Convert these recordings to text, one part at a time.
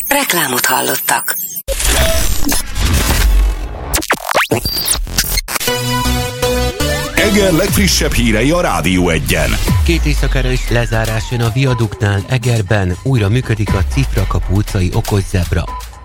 Reklámot hallottak. Eger legfrissebb hírei a Rádió 1-en. Két éjszakára is lezárás jön a viaduknál Egerben. Újra működik a Cifrakapu utcai okos zebra.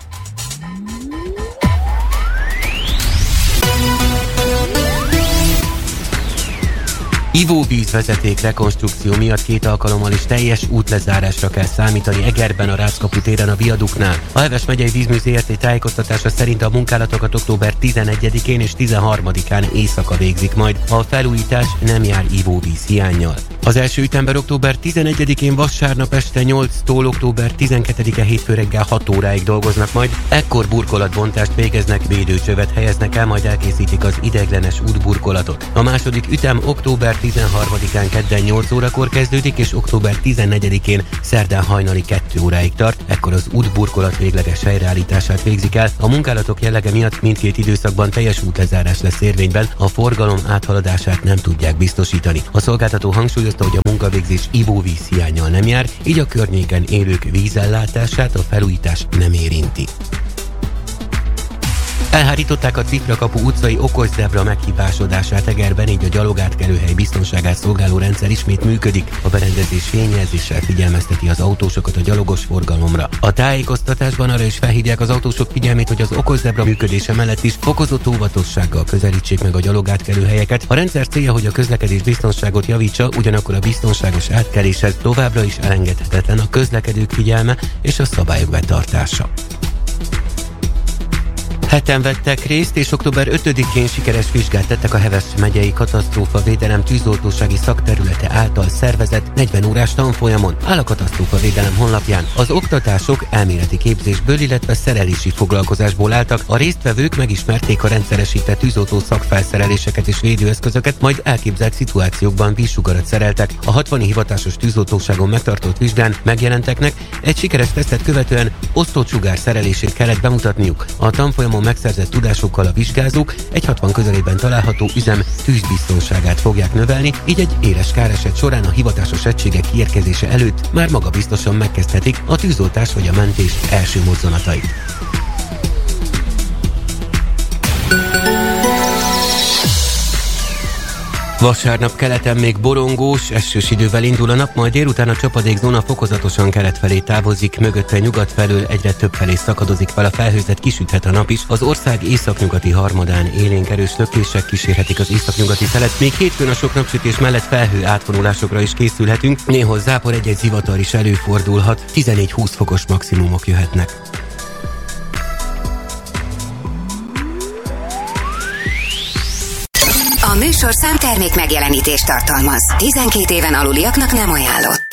Ivóvízvezeték rekonstrukció miatt 2 alkalommal is teljes útlezárásra kell számítani Egerben a Ráckapu téren a viaduknál. A Heves megyei vízmű ZRT tájékoztatása szerint a munkálatokat október 11-én és 13-án éjszaka végzik majd. A felújítás nem jár ivóvíz hiánnyal. Az első ütemben október 11-én vasárnap este 8-tól október 12-e hétfő reggel 6 óráig dolgoznak majd. Ekkor burkolatbontást végeznek, védőcsövet helyeznek el, majd elkészítik az ideiglenes útburkolatot. A második ütem október 13-án kedden 8 órakor kezdődik, és október 14-én szerdán hajnali 2 óráig tart. Ekkor az útburkolat végleges helyreállítását végzik el. A munkálatok jellege miatt mindkét időszakban teljes útlezárás lesz érvényben, a forgalom áthaladását nem tudják biztosítani. A szolgáltató hangsúlyozta, hogy a munkavégzés ivóvíz hiánnyal nem jár, így a környéken élők vízellátását a felújítás nem érinti. Elhárították a Cifrakapu utcai okos zebra meghibásodását Egerben, így a gyalogátkelőhely biztonságát szolgáló rendszer ismét működik. A berendezés fényjelzéssel figyelmezteti az autósokat a gyalogos forgalomra. A tájékoztatásban arra is felhívják az autósok figyelmét, hogy az okos zebra működése mellett is fokozott óvatossággal közelítsék meg a gyalogátkelőhelyeket. A rendszer célja, hogy a közlekedés biztonságot javítsa, ugyanakkor a biztonságos átkeléshez továbbra is elengedhetetlen a közlekedők figyelme és a szabályok betartása. Heten vettek részt, és október 5-én sikeres vizsgát tettek a Heves megyei katasztrófavédelem tűzoltósági szakterülete által szervezett 40 órás tanfolyamon, áll a katasztrófavédelem honlapján. Az oktatások elméleti képzésből, illetve szerelési foglalkozásból álltak. A résztvevők megismerték a rendszeresített tűzoltó szakfelszereléseket és védőeszközöket, majd elképzelt szituációkban vízsugarat szereltek. A 60 hivatásos tűzoltóságon megtartott vizsgán megjelenteknek egy sikeres tesztet követően osztott sugár szerelését kellett bemutatniuk. A tanfolyamon megszerzett tudásokkal a vizsgázók egy 60 közelében található üzem tűzbiztonságát fogják növelni, így egy éles káreset során a hivatásos egységek kiérkezése előtt már magabiztosan megkezdhetik a tűzoltás vagy a mentés első mozzanatait. Vasárnap keleten még borongós, esős idővel indul a nap, majd délután a csapadékzóna fokozatosan kelet felé távozik, mögötte nyugat felől egyre több felé szakadozik fel a felhőzet, kisüthet a nap is. Az ország északnyugati harmadán élénk erős lökések kísérhetik az északnyugati szelet. Még hétfőn a sok napsütés mellett felhő átvonulásokra is készülhetünk, néhol zápor, egy-egy zivatar is előfordulhat, 14-20 fokos maximumok jöhetnek. A műsorszám termék megjelenítést tartalmaz. 12 éven aluliaknak nem ajánlott.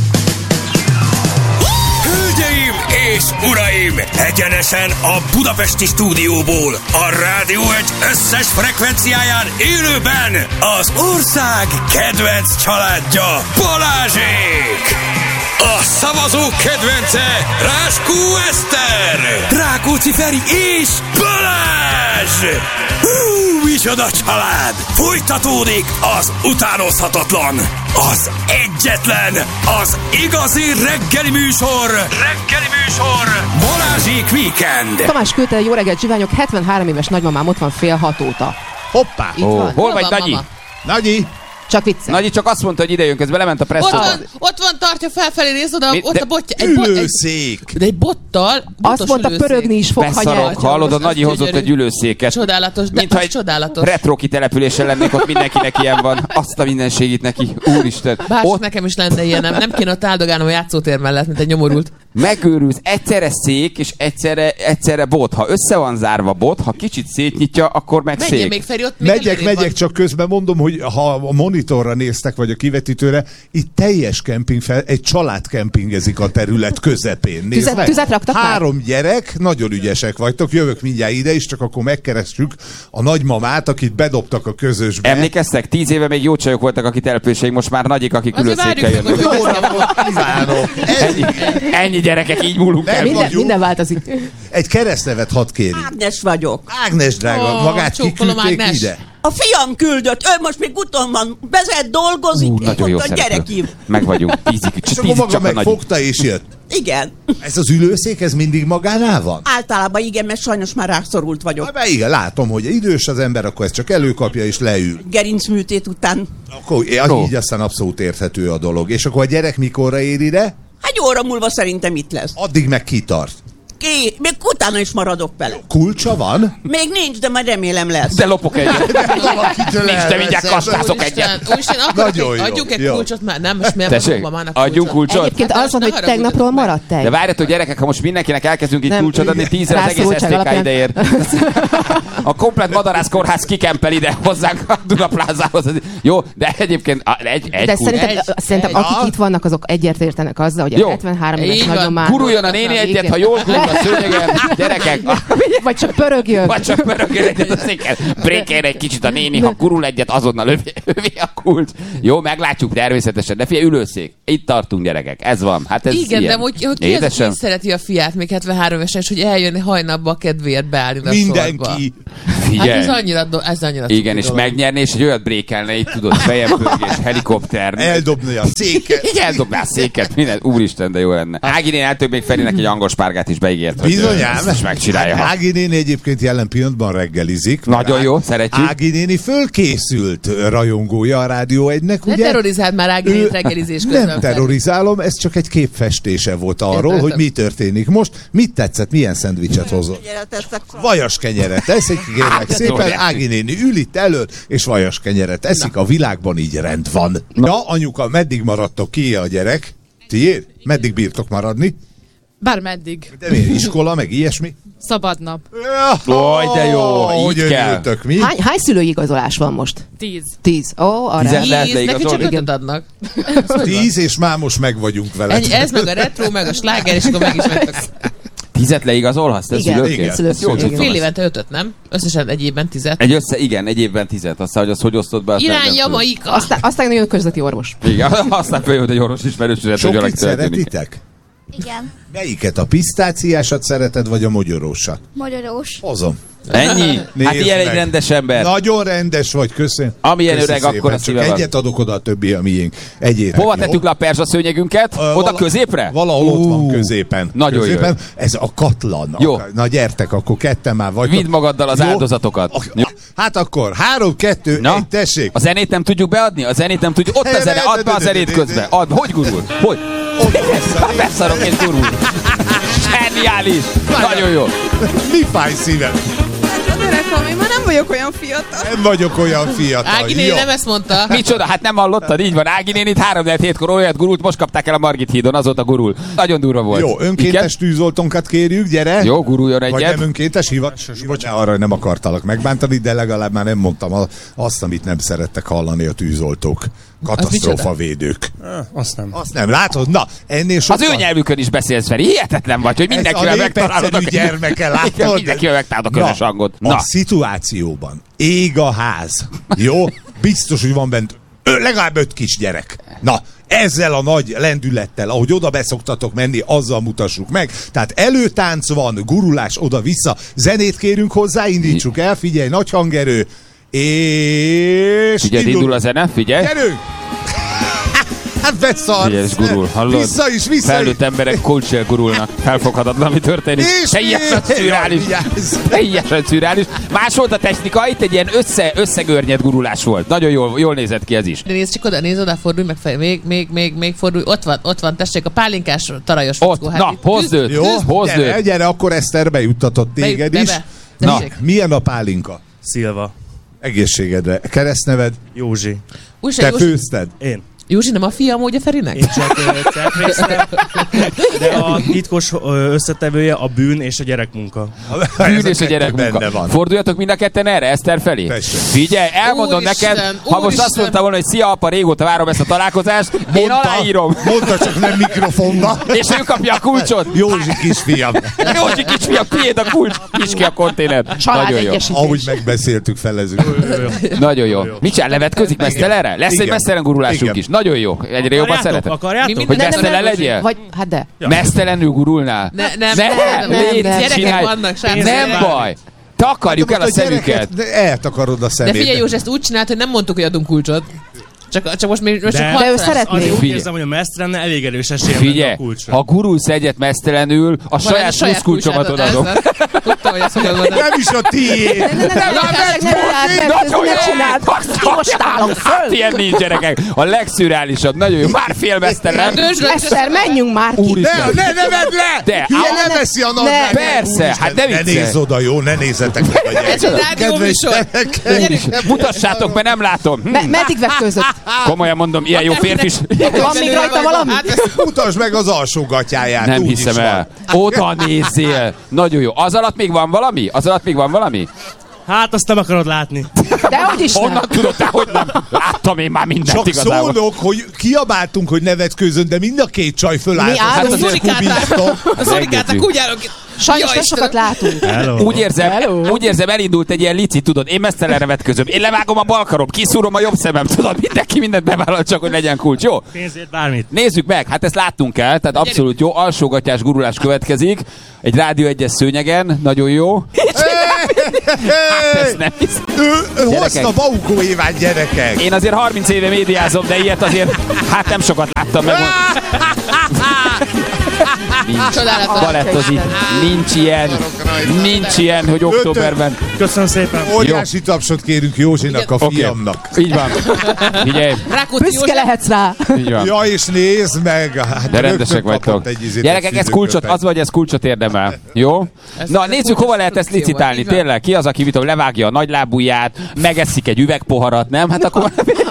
Hölgyeim és uraim! Egyenesen a budapesti stúdióból, a Rádió 1 összes frekvenciáján élőben az ország kedvenc családja, Balázsék! A szavazók kedvence, Ráskó Eszter, Rákóczi Feri és Balázs! Micsoda család! Folytatódik az utánozhatatlan, az egyetlen, az igazi reggeli műsor! Balázsék Weekend! Tamás küldte, jó reggelt kívánok, 73 éves nagymamám ott van fél 6 óta. Hoppá! Itt van. Hol vagy, Nagyi? Mama? Nagyi! Csak vicce. Nagyi csak azt mondta, hogy ide jön, közben lement a presszóba. Ott van, tartja felfelé, nézd oda, ott a botja. Ülőszék! De egy bottal, Azt mondta, pörögni is fog, ha Beszarok, nyert. hallod, a Nagyi hozott egy ülőszéket. Csodálatos, de Mintha az egy csodálatos. retro kitelepülésen lennék, ott mindenkinek ilyen van. Azt a mindenségit neki, úristen. Bár Ott nekem is lenne ilyen, nem kéne ott áldogálnom a játszótér mellett, mint egy nyomorult. megőrülsz, egyszerre szék, és egyszerre bot. Ha össze van zárva bot, ha kicsit szétnyitja, akkor meg Menjél szék. még, Feri, ott még Megyek, csak közben mondom, hogy ha a monitorra néztek, vagy a kivetítőre, itt teljes kemping egy család kempingezik a terület közepén. Nézd meg. Tüzet raktak már? 3 gyerek, nagyon ügyesek vagytok, jövök mindjárt ide is, csak akkor megkerestjük a nagymamát, akit bedobtak a közösbe. Emlékeztek? 10 éve még jó csajok voltak a kitelepüléseik, most már nagyik, akik ülőszékkel jönnek. Jó napot kívánok! Ennyi gyerekek, így múlunk el. Minden változik. Egy keresztnevet hadd kérjük. Ágnes vagyok. Ágnes drága, magát csókolom, kiküldték Ágnes. ide? A fiam küldött, ő most még úton van, vezet, dolgozik, Nagyon jó mondta, szereplő. gyerekim. Meg vagyunk. És akkor maga megfogta és jött. Igen. Ez az ülőszék, ez mindig magánál van? Általában igen, mert sajnos már rászorult vagyok. Hát, igen, látom, hogy idős az ember, akkor ezt csak előkapja és leül. Gerincműtét után. Akkor így aztán abszolút érthető a dolog. És akkor a gyerek mikorra ér ide? Egy óra múlva szerintem itt lesz. Addig meg kitart. Még utána is maradok vele. Kulcsa van? Még nincs, de majd remélem lesz. De lopok egyet. Nincs, de mindjárt kastázok egyet. Úristen, adjuk egy kulcsot már. Nem, most miért Tessék, adjunk kulcsot? Egyébként az van, hogy tegnapról maradt egy. De várjatok gyerekek, ha most mindenkinek elkezdünk itt kulcsot adni, 10-re az egész STK ideér. A komplet Madarász kórház kikempel ide hozzánk a Dunaplázához. Jó, de egyébként egy kulcs. De szerintem akik itt vannak, azok egyetértenek azzal, hogy a 73 éves nagymamán... Guruljon a néni egyet, ha jól gurul a szőnyegen, gyerekek. Vagy csak pörögjön. Vagy csak pörögjön egyet a széken. Brékeljen egy kicsit a néni, ha gurul egyet, azonnal övé a kulcs. Jó, meglátjuk természetesen. De figyelj, ülőszék. Itt tartunk, gyerekek. Ez van. Hát ez igen, ilyen. de hogy ki az, hogy szereti a fiát még 73 évesen, és hogy eljönni hajnapba a kedvéért beállni a mindenki. Figyelj. Hát ez annyira igen, és megnyerni, és egy olyat brékelne, itt tudod, fejempörgés, helikopter. Eldobni a széket. Igen, eldobná a széket, minden. Úristen, de jó lenne. Ági néni eltöbb még Ferinek egy angospárgát is beígért. Bizonyám. És megcsinálja. Ági néni egyébként jelen pillanatban reggelizik. Nagyon jó, szeretjük. Ági néni fölkészült rajongója a Rádió 1-nek, ugye? Ne terrorizáld már Ági nénit reggelizés közben. Nem terrorizálom, ez csak egy képfestése volt arról, hogy mi történik most. Mit tetszett, milyen szendvicset hozott? Vajas kenyeret eszik, kérlek szépen. Ági néni ül itt elől, és vajas kenyeret eszik. A világban így rend van. Na, anyuka, meddig maradtok ki a gyerek? Tiéd? Meddig bírtok maradni? Bármeddig. De miért? Iskola, meg ilyesmi? Szabad nap. Oj, de jó, így kell. Mi? Hány szülői igazolás van most? 10. Ó, arra. 10 lehet neki csak 5 leigazolni. adnak. 10, és már most meg vagyunk vele. Ez meg a retro, meg a sláger, és akkor meg is megtek. 10 leigazolhatsz, te szülőként? Fél évente 5-öt, nem? Összesen egy évben 10. Egy évben 10. Aztán, hogy az hogy osztod be? Irány Jamaika. Aztán nagyon közleti orvos. Igen, aztán följött egy orvos ismerősödet, hogy Sokit szeretitek? Igen. Melyiket? A pisztáciásat szereted, vagy a mogyorósat? Magyarós. Hozom. Ennyi? Hát ilyen egy rendes ember. Nagyon rendes vagy, köszönöm. Amilyen öreg, akkor a szíve van. Egyet adok oda, a többi a miénk. Egyétek, hova tettük le a perzsa szőnyegünket? Oda középre? Valahol ott van középen. Nagyon középen. jó. Ez a katlan. Jó. Na gyertek, akkor ketten már vagytok. Vidd magaddal az áldozatokat. Hát akkor 3, 2, 1, tessék. A zenét nem tudjuk beadni? A zenét nem tudjuk. Ott a zene, add be a zenét közben. Hogy gurul? Hogy? Hát beszarok és gurul. Zseniális. Nagyon jó. Mi fáj szívem? Gyerekem, én már nem vagyok olyan fiatal. Nem vagyok olyan fiatal. Ági néni nem ezt mondta. Micsoda? Hát nem hallottad? Így van. Ági nénit 3-7-kor olyat gurult, most kapták el a Margit hídon, azóta gurul. Nagyon durva volt. Jó, önkéntes tűzoltónkat kérjük, gyere. Jó, guruljon egyet. Vagy nem önkéntes arra nem akartalak megbántani, de legalább már nem mondtam azt, amit nem szerettek hallani a tűzoltók. Katasztrófavédők. Azt nem. Azt nem, látod? Na, ennél sokkal... Az ő nyelvükön is beszélsz, Feri. Hihetetlen vagy, hogy mindenkivel megtalálod a gyermeke, látod? Mindenkivel megtalálod a közös hangot. A szituációban ég a ház. Jó? Biztos, hogy van bent legalább 5 kisgyerek. Na, ezzel a nagy lendülettel, ahogy oda beszoktatok menni, azzal mutassuk meg. Tehát előtánc van, gurulás oda-vissza. Zenét kérünk hozzá, indítsuk el, figyelj, nagy hangerő. És... Figyelj, indul a zene, figyelj. Gyerünk! Hát beszarsz! Figyelj, és gurul, hallod? Vissza is! Felnőtt emberek kulccsel gurulnak. Felfoghatatlan, mi történik. Teljesen szürreális. Teljesen szürreális. Más volt a technika, itt egy ilyen összegörnyed gurulás volt. Nagyon jól nézett ki ez is. De nézd csak oda, fordulj meg, még fordulj. Ott van, tessék, a pálinkás tarajos fickó. Hát na, hozd őt. Jó, hozd őt. Gyere, akkor Eszter bejuttatott téged is. Na, milyen a pálinka? Szilva. Egészségedre. Keresztneved? Józsi. Te főzted? Én. Józsi nem a fia amúgy a Ferinek? Én csak cefrésztem, de a titkos összetevője a bűn és a gyerekmunka. Bűn és a gyerekmunka. Forduljatok mind a ketten erre, Eszter felé. Figyelj, elmondom neked, ha most azt mondta volna, hogy szia apa, régóta várom ezt a találkozást, én aláírom. Mondta, csak nem mikrofonba. És ő kapja a kulcsot. Józsi kisfiam. Józsi kisfiam, tiéd a kulcs, kis ki a konténer. Nagyon jó. Ahogy megbeszéltük, felezünk. Nagyon jó. Mit csinál, levetközik mesztelenre? Lesz egy mesztelen gurulásunk is. Nagyon jó. Egyre jobban szeretem. Akarjátok? Hogy mesztelen legyél? Vagy, hát de. Mesztelenül gurulnál? Nem. Gyerekek vannak, nem baj. Takarjuk el a szemüket. Eltakarod a szemét. De figyelj, Józsi, ezt úgy csinált, hogy nem mondtuk, hogy adunk kulcsot. Csak most még csak de ő szeretné. Azért úgy érzem, hogy a mesztelenne elég erős esélye lenne a kulcsra. Ha gurulsz egyet mesztelenül, a saját plusz kulcsomat adok. Tudtam, hogy ezt fogod mondani. Nem is a tiéd! Most állom föl! Ilyen nincs, gyerekek. A legszürreálisabb. Nagyon jó. Már fél mesztelen. Eszter, menjünk már ki! Ne vedd le! De, Hülye, ne veszi a nadrág! Persze, hát nem ne viccelj. nézz oda, jó? Ne nézzetek meg a Ez a rádió műsor. Mutassátok, mert nem látom. Meddig vetkőzött? Komolyan mondom, ilyen jó férfi is. Van még rajta valami? Mutasd meg az alsó gatyáját. Nem úgy hiszem is el. Oda nézzél. Nagyon jó. Az alatt még van valami? Az alatt még van valami? Hát azt nem akarod látni. Dehogy is nem. Honnan tudod te, hogy nem? Láttam én már mindent Csak igazából. szólok, hogy kiabáltunk, hogy ne vetkőzön, de mind a két csaj fölállt. Mi állunk? Az unikáták úgy állok itt. Sajnos nem sokat látunk. Úgy érzem, elindult egy ilyen lici, tudod, én mesztelenre vetközöm, én levágom a bal karom, kiszúrom a jobb szemem, tudod, mindenki mindent bevállal, csak hogy legyen kulcs, jó? Pénzért bármit. Nézzük meg, hát ezt láttunk el, tehát abszolút jó, alsógatyás gurulás következik, egy Rádió 1-es szőnyegen, nagyon jó. Hát ezt nem hiszem. Ő hozta Baukó Évát, gyerekek. Én azért 30 éve médiázom, de ilyet azért, hát nem sokat láttam meg. Balettozik. Nincs ilyen, hogy októberben. Köszönöm szépen. Óriási tapsot kérünk Józsinak, a fiamnak. Így van. Figyelj. Büszke lehetsz rá. Így van. Ja, és nézd meg. Hát De rendesek vagytok. Gyerekek, ez kulcsot, az vagy, ez kulcsot érdemel. Jó? Na, nézzük, hova lehet ezt licitálni. Tényleg, ki az, aki levágja a nagylábúját, megeszik egy üvegpoharat, nem? Hát akkor...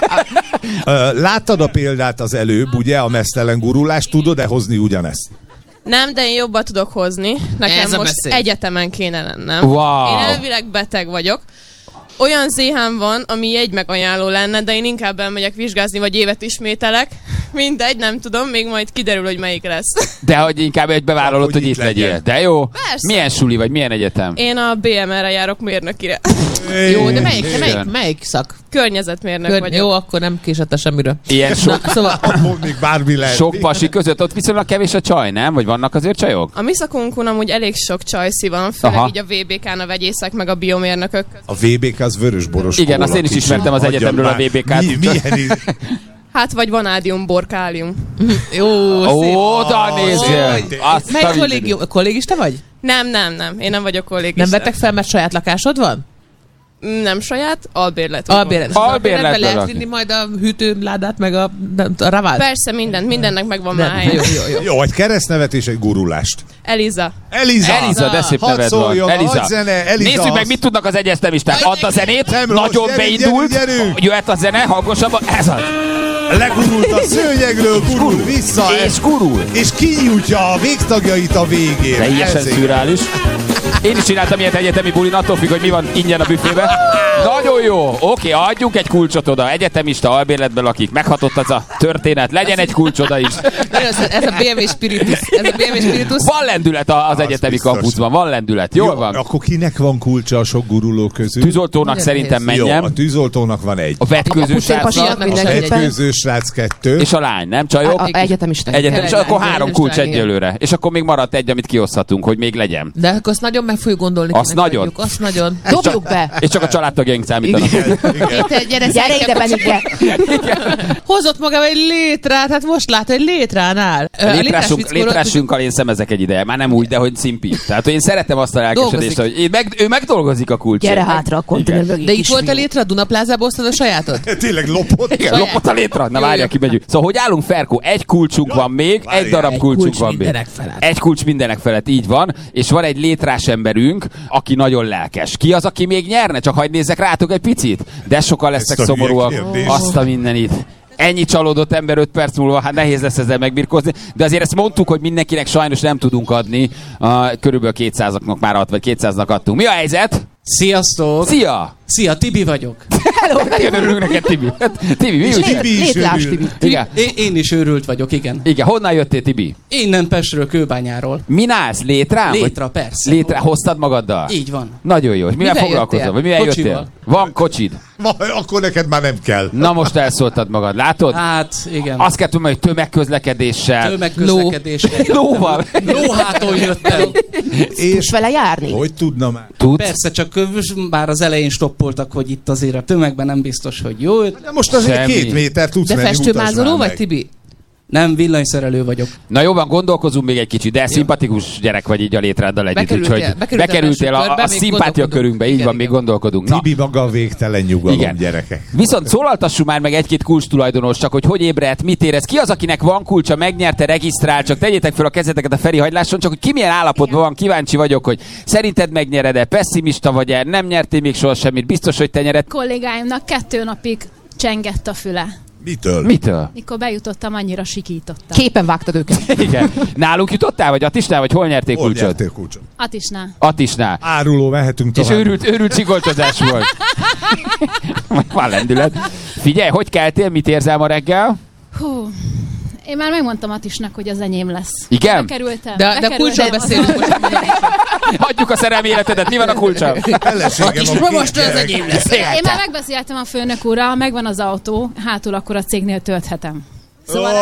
Láttad a példát az előbb, ugye, a mesztelen gurulást, tudod-e hozni ugyanezt? Nem, de én jobban tudok hozni. Nekem Ez a most beszéd. egyetemen kéne lennem. Wow. Én elvileg beteg vagyok. Olyan ZH-m van, ami egy megajánló lenne, de én inkább elmegyek vizsgázni, vagy évet ismételek. Mindegy, nem tudom, még majd kiderül, hogy melyik lesz. De hogy inkább egy bevállalod, hogy itt legyél. De jó. Persze. Milyen suli vagy, milyen egyetem? Én a BMR-re járok mérnökire. Jó, de melyik szak? Környezetmérnök vagyok. Jó, akkor nem késett semmiről. Ilyen sok, Szóval Még bármi lehet. sok pasi között, ott viszonylag kevés a csaj, nem? Vagy vannak azért csajok? A mi szakunkon amúgy elég sok csajszi van, főleg Aha. így a VBK-n a vegyészek, meg a biomérnökök. A VBK az vörösboros. Igen, kóla azt én is kicsi. ismertem az Hagyjad egyetemről már. a VBK-t. Milyen Hát vagy vanádium, borkálium. jó, Oda nézzél! Azt Melyik a kollégium? Kollégista vagy? Nem. Én nem vagyok kollégista. Nem vettek fel, mert saját lakásod van? Nem saját, albérlet. Albérletben lehet lakni. vinni majd a hűtőládát, meg a ravát? Persze, mindennek megvan már helye. Jó. Jó, egy keresztnevet és egy gurulást. Eliza. Eliza, de szép Hadd neved van. szóljon, Eliza. hadd zene, Eliza. Nézzük meg, mit tudnak az egyeztemisták. Add a zenét, Nem rossz, nagyon gyerünk, beindult. gyerünk. Jöhet a zene, hangosabban. Ez az. Legurult a szőnyegről, gurul vissza. És gurul. És kinyújtja a végtagjait a végén. Teljesen Ezért. szürreális. Én is csináltam ilyet egyetemi bulin, attól függ, hogy mi van ingyen a büfébe. Nagyon jó. Oké, adjunk egy kulcsot oda. Egyetemista albérletben lakik. Meghatott az a történet. Legyen egy kulcs oda is. Ez a BMW Spiritus. Van lendület az egyetemi biztos. kampuszban. Van lendület. Jól Jó, van. akkor kinek van kulcsa a sok guruló közül? Tűzoltónak Nagyon szerintem nehéz. Jó, menjem. a tűzoltónak van egy. A vetkőző pucérpasinak srácnak. meg A mindenképpen. vetkőző srác 2. És a lány, nem? Csajok? Egyetemista. Egyetem, és Tényleg, akkor lány, 3 lány, kulcs lány, igen. egyelőre. És akkor még maradt egy, amit kioszthatunk, hogy még legyen. De akkor azt nagyon meg fogjuk gondolni. Azt kinek nagyon. adjuk, Azt nagyon. Dobjuk be. És csak a családtagjaink számítanak. Gyere ide, Benike. Hozott magával egy létrát, hát most lát, hogy létrán áll. Létrásunkkal én szemezek egy ideje. Már nem úgy, de hogy szimpi. Tehát hogy én szeretem azt a lelkesedést, hogy ő megdolgozik a kulcsot. Gyere hátra a konténer mögé. De itt kis volt a fiú. létre, a Dunaplázában osztad a sajátod? Tényleg lopott. Igen, lopott a létre. Na várja, kimegyünk. Szóval, hogy állunk, Ferkó? Egy kulcsunk van még, egy darab Egy kulcsunk kulcs van még. mindenek felett. Egy kulcs mindenek felett, így van. És van egy létrás emberünk, aki nagyon lelkes. Ki az, aki még nyerne? Csak hadd nézzek rátok egy picit. De sokan lesznek Ezt a hülye szomorúak. kérdés. Azt a mindenit. Ennyi csalódott ember 5 perc múlva, hát nehéz lesz ezzel megbirkózni, de azért ezt mondtuk, hogy mindenkinek sajnos nem tudunk adni. Körülbelül 200-aknak már vagy 200-nak adtunk. Mi a helyzet? Sziasztok! Szia! Szia, Tibi vagyok. Nagyon örülünk neked, Tibi. Tibi, mi úgy? Létlás, Tibi. Igen. Én is őrült vagyok, igen. Igen, honnan jöttél, Tibi? Innen Pestről, Kőbányáról. Min állsz? Létrán? Létra, Vagy- persze. Létre hoztad magaddal? Így van. Nagyon jó. És mivel Mivel foglalkozol? jöttél? Vagy mivel Kocsival. jöttél? Van kocsid? Akkor neked már nem kell. Na most elszóltad magad, látod? Hát, igen. Azt kell tudni, hogy tömegközlekedéssel. Tömegközlekedéssel. Lóval. Lóháton jöttem. És vele járni? Hogy tudna már? Persze, csak bár az elején stoppoltak, hogy itt azért a tömegben nem biztos, hogy jó. De most azért 2 méter tudsz menni. De festőmázoló vagy, Tibi? Nem, villanyszerelő vagyok. Na jóban, gondolkozunk még egy kicsit, de szimpatikus gyerek vagy így a létráddal együtt, úgyhogy bekerültél a szimpátia körünkbe, így van, még gondolkodunk. Tibi maga a végtelen nyugalom, igen. Gyerekek. Viszont szólaltassunk már meg egy-két kulcs tulajdonos, csak hogy ébredt, mit érez. Ki az, akinek van kulcsa, megnyerte, regisztrál, csak tegyétek fel a kezeteket a Feri hagyláson, csak hogy ki milyen állapotban van, kíváncsi vagyok, hogy szerinted megnyered-e, pessimista vagy-e, nem nyertél még soha semmit, biztos, hogy te nyered. Kollégáimnak 2 napig csengett a füle. Mitől? Mikor bejutottam, annyira sikítottam. Képen vágtad őket. Igen. Náluk jutottál, vagy Atisnál, vagy hol nyerték kulcsot? Atisnál. Áruló, mehetünk tovább. És őrült csigolcsozás volt. Van lendület. Figyelj, hogy keltél, mit érzel ma reggel? Hú, én már megmondtam Atisnak, hogy az enyém lesz. Igen? Bekerültem. De kulcsról beszélünk. Hagyjuk a szerelmi életedet, mi van a kulccsal? Atis, most az enyém lesz. Én már megbeszéltem a főnök úrral, megvan az autó, hátul akkor a cégnél tölthetem. Szóval...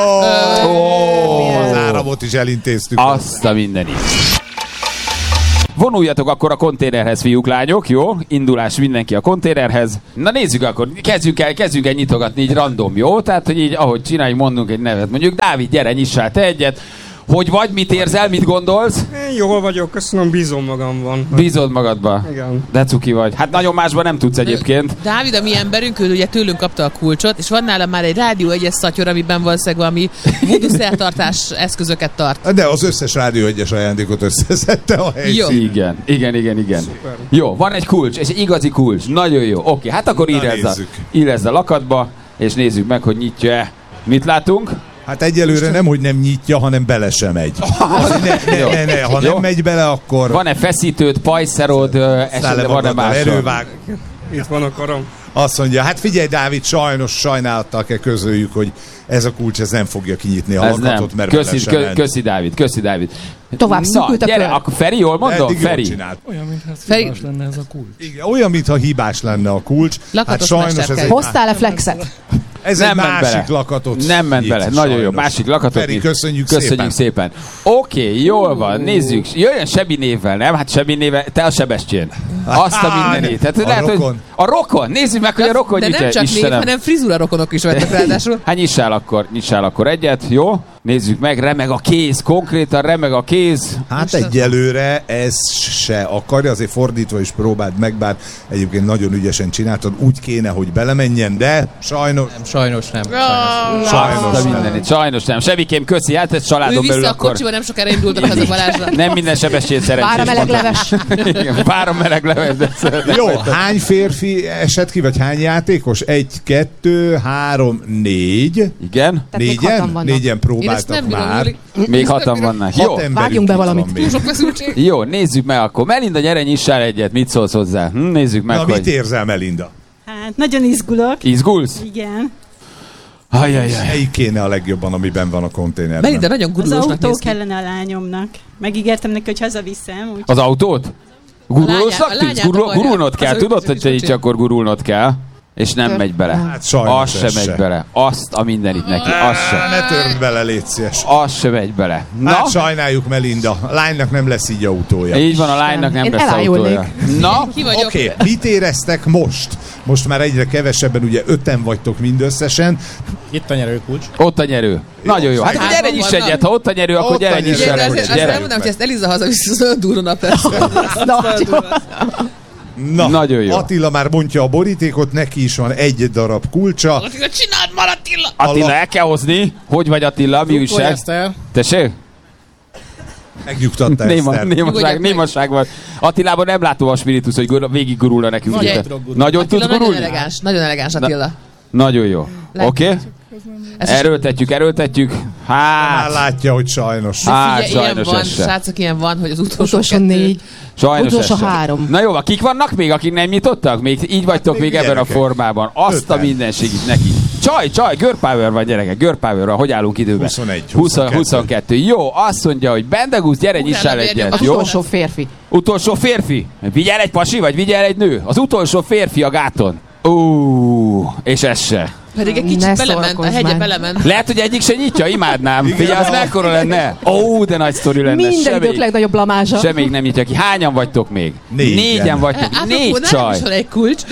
Az áramot is elintéztük. Azt a mindenit. Vonuljatok akkor a konténerhez, fiúk, lányok, jó? Indulás mindenki a konténerhez. Na nézzük akkor, kezdjünk el nyitogatni így random, jó? Tehát, hogy így, ahogy csináljuk, mondunk egy nevet. Mondjuk, Dávid, gyere, nyissál te egyet. Hogy vagy, mit érzel, mit gondolsz? Én jól vagyok, köszönöm, bízom magamban. Bízod magadba? Igen. De cuki vagy. Hát nagyon másban nem tudsz egyébként. Dávid, a mi emberünk, ő ugye tőlünk kapta a kulcsot, és van nála már egy Rádió 1-es szatyor, amiben valószínűleg valami voodoo szertartás eszközöket tart. De az összes Rádió 1-es ajándékot összeszedte a helyszín. Igen. Szuper. Jó, van egy kulcs, és egy igazi kulcs. Nagyon jó. Oké, hát akkor írezd a lakatba, és nézzük meg, hogy nyitja-e. Mit látunk? Hát egyelőre nem, hogy nem nyitja, hanem bele sem megy. Ha nem megy bele, akkor... Van-e feszítőd, pajszerod, esetleg van-e másod? Erővág. Itt van a karom. Azt mondja, hát figyelj, Dávid, sajnálattal kell közöljük, hogy ez a kulcs ez nem fogja kinyitni a lakatot, mert Köszi, Dávid. Tovább szükült a gyere, akkor Feri, jól mondom? Feri. Olyan, mintha hibás lenne ez a kulcs. Igen, olyan, mintha hibás lenne a kulcs. Lakatos hát sajnos ez hoztál-e flexet? Ez nem egy másik lakatot. Nem ment bele. Nagyon jó. Másik lakatot. Feri, köszönjük szépen. Oké, jól van. Nézzük. Jöjjön Sebi névvel, nem? Hát Sebi névvel, te a Sebestyén. Azt a mindenit. Hát, a rokon. A rokon. Nézzük meg, hogy a rokon nyitja. De nem csak név, hanem frizura rokonok is vettek ráadásul. Hát nyissál akkor egyet, jó? Nézzük meg, remeg a kéz, konkrétan remeg a kéz. Hát egyelőre ez se akarja, azért fordítva is próbáld meg, bár egyébként nagyon ügyesen csináltad, úgy kéne, hogy belemenjen, de sajnos... Sajnos nem. Sajnos nem. Sebikém, köszi, hát ez családon belül akkor... a kocsiba, nem sokára indultak haza Balázsra. Nem minden Sebestyén szerencsés. Várom meleg leves. Várom meleg leves. Jó, hány férfi esett ki, vagy hány játékos? 1, 2, 3, 4. Igen? Négyen próbáltak már. Még 6-an vannak. Jó, vágjunk be valamit. Jó, nézzük meg akkor. Melinda, gyere, nyissál egyet. Mit szólsz hozzá? Nézzük meg, mit érzel, Melinda? Hát, nagyon izgulok. Izgulsz? Igen. Melyik kéne a legjobban, amiben van a konténerben? Melinda nagyon gurulósnak néz ki. Az autó kellene a lányomnak. Megígértem neki, hogy hazaviszem. Úgy... Az autót? Gurulósnak tűnsz? Gurulnod kell. Tudod, hogy te így akkor gurulnod kell. És nem megy bele. Hát sajnos az sem megy bele. Azt a mindenit neki. Az sem. Ne törd bele, légy szíves. Az sem megy bele. Na? Hát sajnáljuk, Melinda. A lánynak nem lesz így autója. Így van, a lánynak nem lesz autója. Na? Oké, mit éreztek most? Most már egyre kevesebben, ugye 5-en vagytok mindösszesen. Itt a nyerőkulcs. Ott a nyerő. Nagyon jó. Hát gyere is egyet, ha ott a nyerő, akkor gyere is egyet. Azt elmondom, hogy ezt Eliza hazavisz, az olyan durva nap lesz. Na, nagyon jó. Attila már bontja a borítékot, neki is van egy darab kulcsa. Attila, csináld már, Attila! Attila, el kell hozni. Hogy vagy, Attila? Mi újság? Tessék? Megnyugtatta Eszter. Némaság van. Attilában nem látom a spiritus, hogy végig gurulna nekünk. Nagyon tudsz gurulni? Nagyon elegáns Attila. Nagyon jó. Oké? Erőltetjük. Hát... Már látja, hogy sajnos. Hát sajnos van, srácok, ilyen van, hogy az utolsó 4. Sajnos utolsó 3. Na jó, kik vannak még, akik nem nyitottak? Még így vagytok még ebben a formában. Azt a mindenségit neki. Csaj, Girl Power van, gyerekek. Girl Power van, hogy állunk időben? 22. Jó, azt mondja, hogy Bendegusz, gyere, nyissál egyet. Az utolsó férfi. Utolsó férfi? Vigyel egy pasi, vagy vigyel egy nő? Az utolsó férfi a gáton. És ez se. Pedig egy kicsit belement, a hegye belement. Lehet, hogy egyik se nyitja, imádnám. Figyelj, az mekkora lenne? De nagy sztori lenne. Minden idők legnagyobb blamázsa. Se még nem nyitja ki. Hányan vagytok még? Négyen vagytok. 4 csaj. Nem egy kulcs.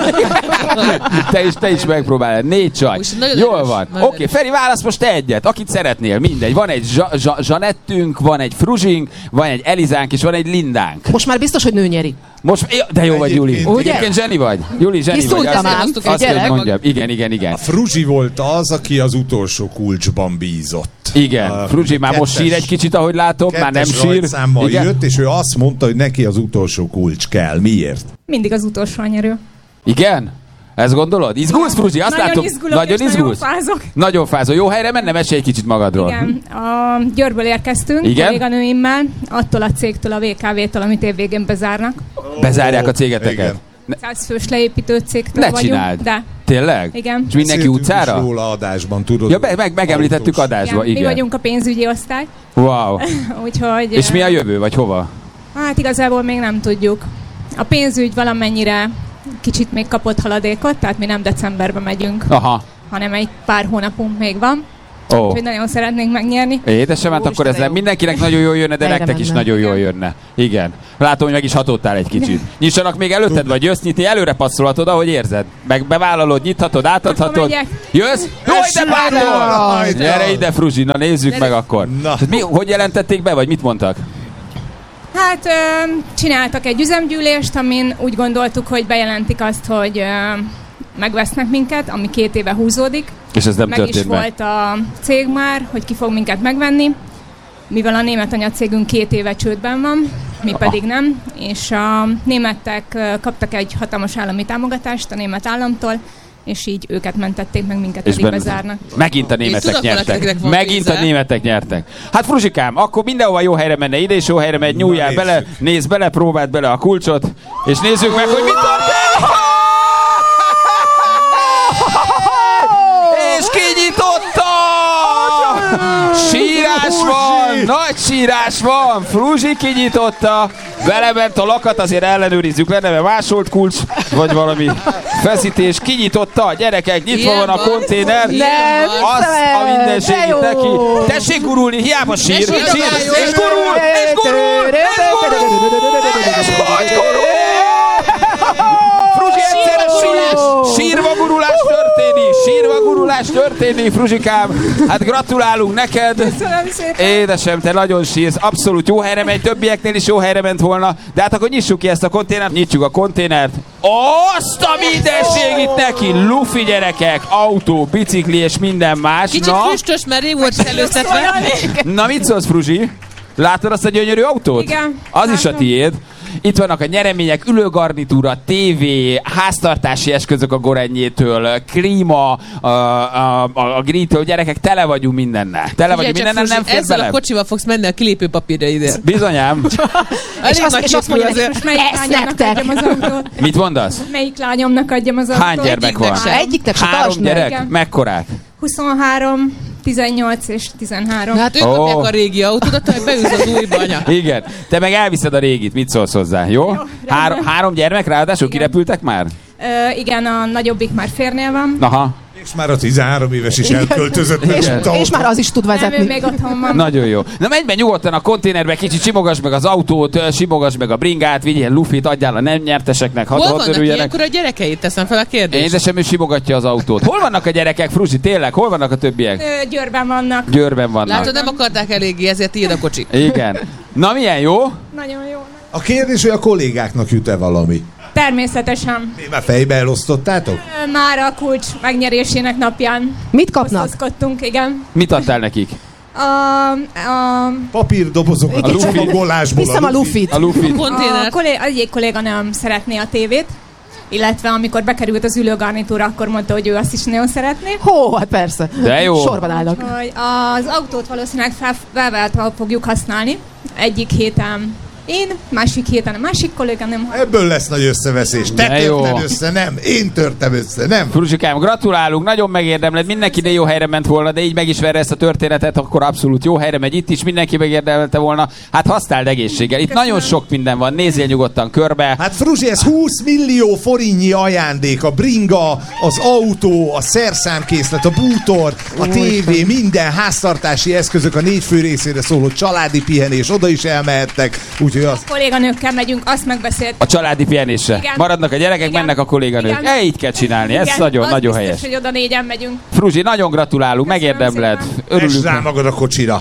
Te is megpróbálod. 4 csaj. Jól van. Oké, Feri, válasz most te egyet. Akit szeretnél, mindegy. Van egy Zsanettünk, van egy Fruzsink, van egy Elizánk, és van egy Lindánk. Most már biztos, hogy nő nyeri. De jó vagy, Juli. Egyébként zseni vagy. Juli, zseni vagy. Azt hogy mondjam. Igen. A Fruzsi volt az, aki az utolsó kulcsban bízott. Igen, Fruzsi már most sír egy kicsit, ahogy látom, már nem sír. Igen? Jött, és ő azt mondta, hogy neki az utolsó kulcs kell. Miért? Mindig az utolsó a nyerő. Igen? Ezt gondolod? Izgulsz, Fruzsi? Azt látom. Nagyon izgulsz? Nagyon fázok. Nagyon fázol. Jó helyre menne? Mesélj egy kicsit magadról. Igen. A Győrből érkeztünk, kolléganőimmel, attól a cégtől, a VKV-től, amit évvégén bezárnak. Bezárják a cégeteket? 100 fős leépítő cégtől vagyunk. Ne csináld. De. Tényleg? Igen. És mindenki utcára? Róla adásban, tudod. Ja, megemlítettük adásban, igen. Mi vagyunk a pénzügyi osztály. Wow. Úgyhogy... És mi a jövő, vagy hova? Hát igazából még nem tudjuk. A pénzügy valamennyire kicsit még kapott haladékot, tehát mi nem decemberben megyünk, hanem egy pár hónapunk még van. Úgyhogy nagyon szeretnénk megnyerni. Édesem, hát akkor ez mindenkinek nagyon jól jönne, de nektek is nagyon jól jönne. Igen. Látom, hogy meg is hatottál egy kicsit. Nyissanak még előtted, vagy jössz nyitni, előre passzolhatod, ahogy érzed. Meg bevállalod, nyithatod, átadhatod. Jössz? Jó, de bátor! Gyere ide, Fruzsi, na nézzük meg akkor. Hogy jelentették be, vagy mit mondtak? Hát csináltak egy üzemgyűlést, amin úgy gondoltuk, hogy bejelentik azt, hogy megvesznek minket, ami 2 éve húzódik. És ez nem történt meg. Meg is volt a cég már, hogy ki fog minket megvenni, mivel a német anyacégünk 2 éve csődben van, mi pedig nem, és a németek kaptak egy hatalmas állami támogatást a német államtól, és így őket mentették meg, minket pedig bezárnak. Megint a németek nyertek. Megint a németek nyertek. Hát Fruzsikám, akkor mindenhova jó helyre menne, ide is jó helyre megy, nyúljál bele, nézd bele, próbáld bele a kulcsot, és nézzük meg, hogy mit történik! És kinyitotta! Sírás van! Nagy sírás van! Fruzsi kinyitotta! Belement a lakat, azért ellenőrizzük le, neve másolt kulcs, vagy valami feszítés. Kinyitotta, gyerekek, nyitva van a konténer. Az a mindenségét neki. Tessék gurulni, hiába sír. És gurul! És gurul! És gurul! És hogy gurul! Fruzsi egyszerre sírva gurulás történik, Fruzsikám. Hát gratulálunk neked. Köszönöm szépen. Édesem, te nagyon sírsz. Abszolút jó helyre megy, többieknél is jó helyre ment volna. De hát akkor nyissuk ki ezt a konténert. Nyitjuk a konténert. Azt a mindenségit neki! Lufi gyerekek, autó, bicikli és minden más. Kicsit füstös, mert rég volt előszedve. Na mit szólsz, Fruzsi? Látod azt a gyönyörű autót? Igen. Az is a tiéd. Itt vannak a nyeremények, ülőgarnitúra, tévé, háztartási eszközök a Gorennyétől, klíma, a grilltől, gyerekek, tele vagyunk mindennel. Tele vagyunk mindennel, nem fér ezzel bele. a kocsival fogsz menni a kilépőpapírra ide. Bizonyám. És azt mondja, hogy melyik lányomnak adjam az autót. Mit mondasz? Melyik lányomnak adjam az autót? Hány gyermek van? Egyiknek se. 3 gyerek? Mekkorák? 23, 18 és 13. Hát ők kapják a régi autódat, hogy beülsz az újba, anya. Igen. Te meg elviszed a régit. Mit szólsz hozzá, jó? 3 gyermek, ráadásul kirepültek már? Igen, a nagyobbik már férnél van. Aha. És már a 13 éves is elköltözött. És már az is tud vezetni. Nem, ő még otthon van. Nagyon jó. Na menj be nyugodtan a konténerbe, kicsit simogass meg az autót, simogass meg a bringát, vigyél lufit, adjál a nem nyerteseknek, hadd örüljenek. Hol vannak ilyenkor a gyerekeit? Teszem fel a kérdést. Édesem, ő simogatja az autót. Hol vannak a gyerekek, Fruzsi, tényleg? Hol vannak a többiek? Győrben vannak. Győrben vannak. Látod, nem akarták eléggé, ezért tiéd a kocsi. Igen. Na milyen jó? Nagyon jó. A kérdés, hogy a kollégáknak jut-e valami? Természetesen. Mi már fejbe elosztottátok? Már a kulcs megnyerésének napján. Mit kapnak? Osztozkodtunk, igen. Mit adtál nekik? Papírdobozokat a csomagolásból. Hiszem a lufit. A lufit. Egyik kolléga nem szeretné a tévét, illetve amikor bekerült az ülőgarnitúra, akkor mondta, hogy ő azt is nagyon szeretné. Hát persze. De jó. Sorban állnak. Az autót valószínűleg felváltva fogjuk használni. Egyik héten én, másik héten a másik kolléganőm. Ebből lesz nagy összeveszés. Te törted össze, nem. Én törtem össze, nem. Fruzsikám, gratulálunk, nagyon megérdemled. Mindenki ide jó helyre ment volna, de így megismerve ezt a történetet, akkor abszolút jó helyre megy itt is. Mindenki megérdemelte volna. Hát használd egészséggel. Itt nagyon sok minden van. Nézzél nyugodtan körbe. Hát Fruzsi, ez 20 millió forintnyi ajándék. A bringa, az autó, a szerszámkészlet, a bútor, a tévé, minden háztartási eszközök, a 4 fő részére szóló családi pihenés, oda is elmehettek. Úgyhogy az... kolléganőkkel megyünk, azt megbeszélt. A családi pihenésre. Igen. Maradnak a gyerekek, igen. Mennek a kolléganők. Így kell csinálni, ez nagyon helyes. Hogy oda 4-en megyünk. Fruzsi, nagyon gratulálunk, megérdemled. Örülünk. Esd rá magad a kocsira.